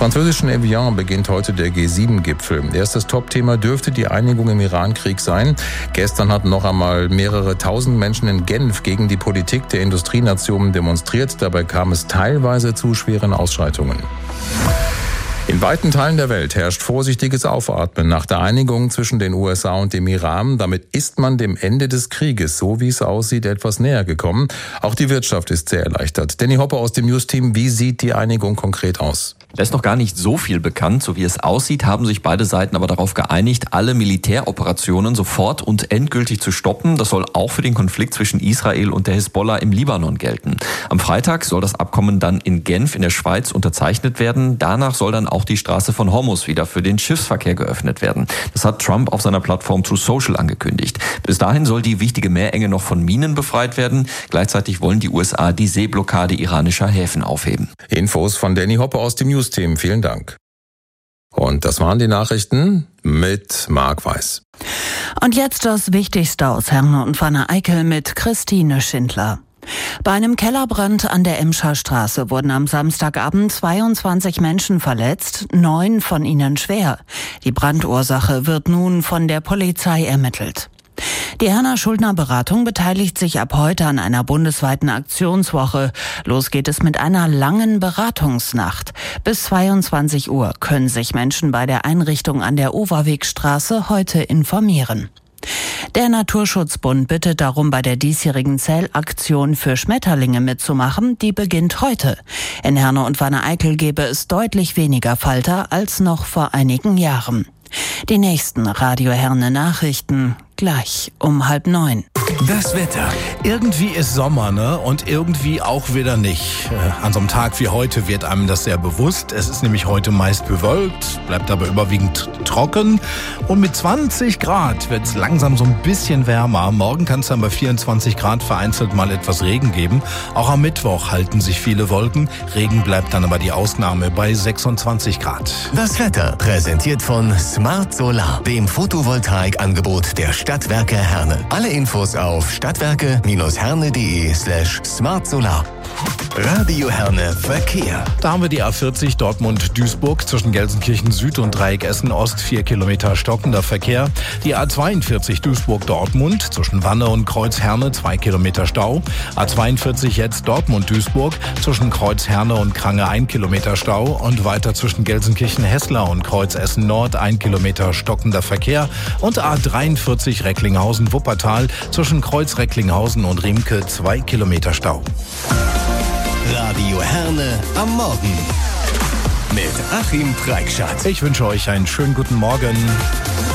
französischen Evian beginnt heute der G7-Gipfel. Erstes Topthema dürfte die Einigung im Iran-Krieg sein. Gestern hatten noch einmal mehrere tausend Menschen in Genf gegen die Politik der Industrienationen demonstriert. Dabei kam es teilweise zu schweren Ausschreitungen. In weiten Teilen der Welt herrscht vorsichtiges Aufatmen nach der Einigung zwischen den USA und dem Iran. Damit ist man dem Ende des Krieges, so wie es aussieht, etwas näher gekommen. Auch die Wirtschaft ist sehr erleichtert. Danny Hopper aus dem News-Team, wie sieht die Einigung konkret aus? Da ist noch gar nicht so viel bekannt. So wie es aussieht, haben sich beide Seiten aber darauf geeinigt, alle Militäroperationen sofort und endgültig zu stoppen. Das soll auch für den Konflikt zwischen Israel und der Hisbollah im Libanon gelten. Am Freitag soll das Abkommen dann in Genf in der Schweiz unterzeichnet werden. Danach soll dann auch die Straße von Hormuz wieder für den Schiffsverkehr geöffnet werden. Das hat Trump auf seiner Plattform Truth Social angekündigt. Bis dahin soll die wichtige Meerenge noch von Minen befreit werden. Gleichzeitig wollen die USA die Seeblockade iranischer Häfen aufheben. Infos von Danny Hopper aus dem News-Team. Vielen Dank. Und das waren die Nachrichten mit Marc Weiß. Und jetzt das Wichtigste aus Herne und Wanne-Eickel mit Christine Schindler. Bei einem Kellerbrand an der Emscher Straße wurden am Samstagabend 22 Menschen verletzt, 9 von ihnen schwer. Die Brandursache wird nun von der Polizei ermittelt. Die Herner Schuldner Beratung beteiligt sich ab heute an einer bundesweiten Aktionswoche. Los geht es mit einer langen Beratungsnacht. Bis 22 Uhr können sich Menschen bei der Einrichtung an der Overwegstraße heute informieren. Der Naturschutzbund bittet darum, bei der diesjährigen Zählaktion für Schmetterlinge mitzumachen. Die beginnt heute. In Herne und Wanne-Eickel gäbe es deutlich weniger Falter als noch vor einigen Jahren. Die nächsten Radio Herne Nachrichten gleich um 8:30. Das Wetter. Irgendwie ist Sommer, ne? Und irgendwie auch wieder nicht. An so einem Tag wie heute wird einem das sehr bewusst. Es ist nämlich heute meist bewölkt, bleibt aber überwiegend trocken. Und mit 20 Grad wird es langsam so ein bisschen wärmer. Morgen kann es dann bei 24 Grad vereinzelt mal etwas Regen geben. Auch am Mittwoch halten sich viele Wolken. Regen bleibt dann aber die Ausnahme bei 26 Grad. Das Wetter präsentiert von Smart Solar, dem Photovoltaikangebot der Stadtwerke Herne. Alle Infos auf stadtwerke-herne.de/smartsolar. Radio Herne Verkehr. Da haben wir die A40 Dortmund-Duisburg zwischen Gelsenkirchen Süd und Dreieck Essen-Ost 4 Kilometer stockender Verkehr. Die A42 Duisburg-Dortmund zwischen Wanne und Kreuz Herne 2 Kilometer Stau. A42 jetzt Dortmund-Duisburg zwischen Kreuz Herne und Krange 1 Kilometer Stau und weiter zwischen Gelsenkirchen-Hessler und Kreuz Essen-Nord 1 Kilometer stockender Verkehr und A43 Recklinghausen-Wuppertal zwischen Kreuz Recklinghausen und Riemke 2 Kilometer Stau. Radio Herne am Morgen mit Achim Preikschat. Ich wünsche euch einen schönen guten Morgen.